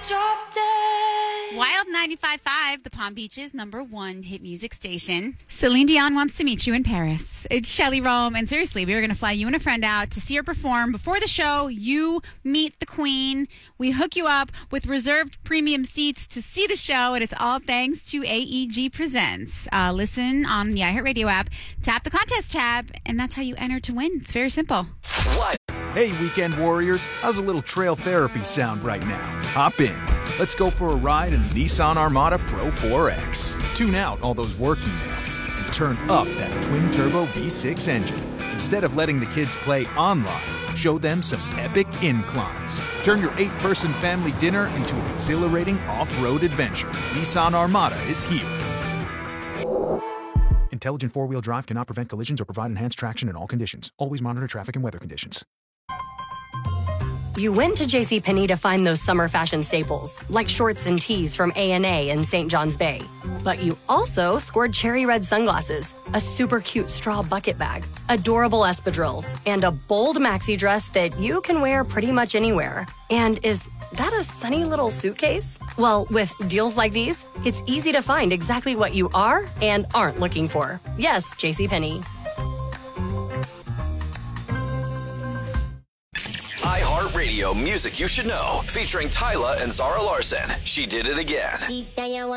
drop dead. Wild 95.5, the Palm Beach's #1 hit music station. Celine Dion wants to meet you in Paris. It's Shelley Rome, and seriously, we were going to fly you and a friend out to see her perform. Before the show, you meet the queen. We hook you up with reserved premium seats to see the show, and it's all thanks to AEG Presents. Listen on the iHeartRadio app, tap the contest tab, and that's how you enter to win. It's very simple. What? Hey, weekend warriors, how's a little trail therapy sound right now? Hop in. Let's go for a ride in the Nissan Armada Pro 4X. Tune out all those work emails and turn up that twin-turbo V6 engine. Instead of letting the kids play online, show them some epic inclines. Turn your 8-person family dinner into an exhilarating off-road adventure. Nissan Armada is here. Intelligent four-wheel drive cannot prevent collisions or provide enhanced traction in all conditions. Always monitor traffic and weather conditions. You went to JCPenney to find those summer fashion staples, like shorts and tees from A&A in St. John's Bay. But you also scored cherry red sunglasses, a super cute straw bucket bag, adorable espadrilles, and a bold maxi dress that you can wear pretty much anywhere. And is that a sunny little suitcase? Well, with deals like these, it's easy to find exactly what you are and aren't looking for. Yes, JCPenney. iHeartRadio music you should know, featuring Tyla and Zara Larson. She did it again.